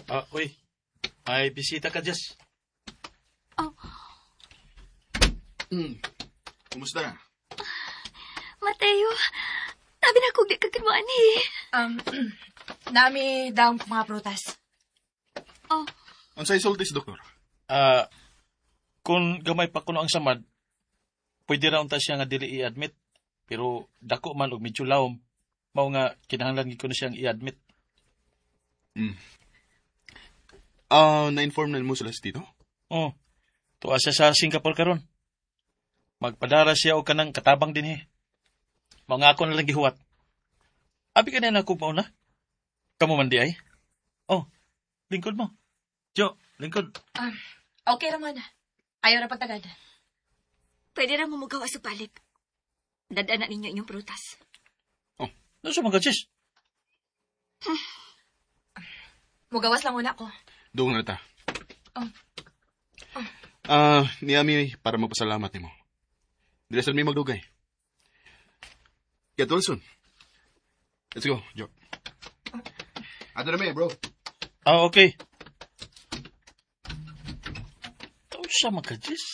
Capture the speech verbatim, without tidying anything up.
Ah, uy. May bisita ka, Jess. Oh, Hmm. Kumusta na? Mateo, sabi na kong di ka kinuan eh. Um, nami daw mga prutas. Oh, Ang sa isultis, doktor? Ah, kung gamay pa kuno ang samad, pwede ra unta siya nga dili i-admit. Pero dako man og medyo lawom. Mao nga kinahanglan gid ko na siyang i-admit. Hmm. Ah, na-inform na mo sila sa tito? Oh. Tuwa siya sa Singapore karon. Magpadara siya og kanang katabang din eh. Mga ako na lang gihuwat. Abi ka na na kung mauna. Kamu man di ay. Oh, lingkod mo. Jo, lingkod. Um, okay raman. Ayaw na pagtagad. pwede ra mo magawa sa balik. Dadaan na ninyo inyong prutas. Oh, nasa mga sis? Mugawas lang muna ako. Doon na ta. Oh. Oh. Ah, ni Ami para magpasalamat nimo. Dili sa mi magdugay. Get well soon. Let's go, Joe. Ato na mi, bro. Ah, okay. Tao siya mga sis.